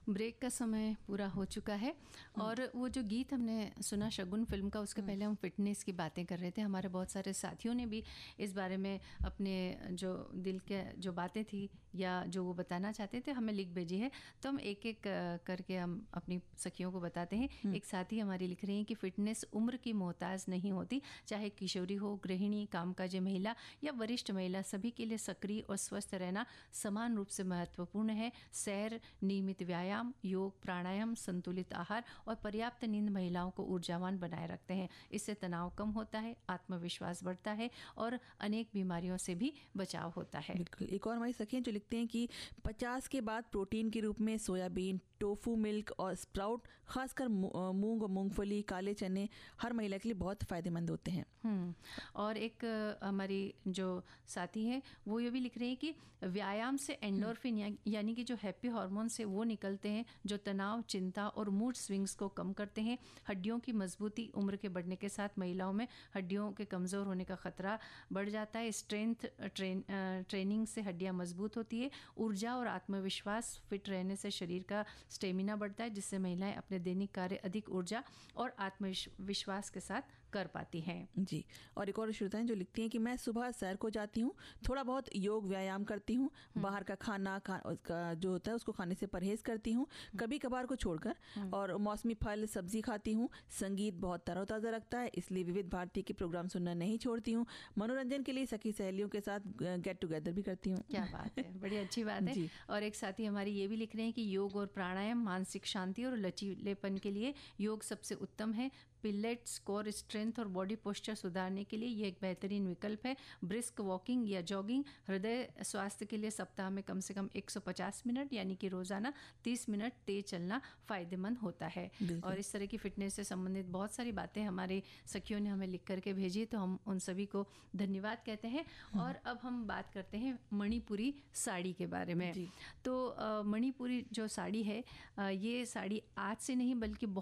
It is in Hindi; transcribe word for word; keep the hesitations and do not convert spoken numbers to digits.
ब्रेक का समय पूरा हो चुका है और वो जो गीत हमने सुना शगुन फिल्म का, उसके पहले हम फिटनेस की बातें कर रहे थे। हमारे बहुत सारे साथियों ने भी इस बारे में अपने जो दिल के जो बातें थी या जो वो बताना चाहते थे हमें लिख भेजी है, तो हम एक एक करके हम अपनी सखियों को बताते हैं। एक साथी हमारी लिख रही हैं कि फिटनेस उम्र की मोहताज नहीं होती, चाहे किशोरी हो, गृहिणी, कामकाजी महिला या वरिष्ठ महिला, सभी के लिए सक्रिय और स्वस्थ रहना समान रूप से महत्वपूर्ण है। सैर, नियमित व्यायाम, योग, प्राणायाम, संतुलित आहार और पर्याप्त नींद महिलाओं को ऊर्जावान बनाए रखते हैं। इससे तनाव कम होता है, आत्मविश्वास बढ़ता है और अनेक बीमारियों से भी बचाव होता है। बिल्कुल। एक और हमारी सखियां जो लिखते हैं कि पचास के बाद प्रोटीन के रूप में सोयाबीन, टोफू मिल्क और स्प्राउट, खासकर मूंग और मूंगफली, काले चने हर महिला के लिए बहुत फायदेमंद होते हैं। हम्म और एक हमारी जो साथी हैं वो ये भी लिख रही है कि व्यायाम से एंडोर्फिन या, यानी कि जो हैप्पी हार्मोन से वो निकलते हैं जो तनाव, चिंता और मूड स्विंग्स को कम करते हैं। हड्डियों की मजबूती, उम्र के बढ़ने के साथ महिलाओं में हड्डियों के कमज़ोर होने का खतरा बढ़ जाता है। स्ट्रेंथ ट्रेन ट्रेनिंग से हड्डियां मजबूत होती है। ऊर्जा और आत्मविश्वास, फिट रहने से शरीर का स्टेमिना बढ़ता है, जिससे महिलाएं अपने दैनिक कार्य अधिक ऊर्जा और आत्मविश्वास के साथ कर पाती हैं। जी। और एक और श्रोता हैं जो लिखती हैं कि मैं सुबह सैर को जाती हूँ, थोड़ा बहुत योग व्यायाम करती हूँ, बाहर का खाना खा, उसका जो होता है उसको खाने से परहेज करती हूँ कभी कभार को छोड़कर, और मौसमी फल सब्जी खाती हूँ। संगीत बहुत तरोताज़ा रखता है, इसलिए विविध भारती के प्रोग्राम सुनना नहीं छोड़ती हूँ। मनोरंजन के लिए सखी सहेलियों के साथ गेट टुगेदर भी करती हूँ। क्या बात है, बड़ी अच्छी बात है। और एक साथी हमारी ये भी लिख रहे हैं कि योग और प्राणायाम मानसिक शांति और लचीलेपन के लिए योग सबसे उत्तम है। पिलेट्स, कोर स्ट्रेंथ और बॉडी पोस्चर सुधारने के लिए ये एक बेहतरीन विकल्प है। ब्रिस्क वॉकिंग या जॉगिंग हृदय स्वास्थ्य के लिए सप्ताह में कम से कम एक सौ पचास मिनट यानी कि रोजाना तीस मिनट तेज चलना फायदेमंद होता है। और इस तरह की फिटनेस से संबंधित बहुत सारी बातें हमारे सखियों ने हमें लिख करके भेजी, तो हम उन सभी को धन्यवाद कहते हैं। और अब हम बात करते हैं मणिपुरी साड़ी के बारे में। तो मणिपुरी जो साड़ी है, ये साड़ी आज से नहीं बल्कि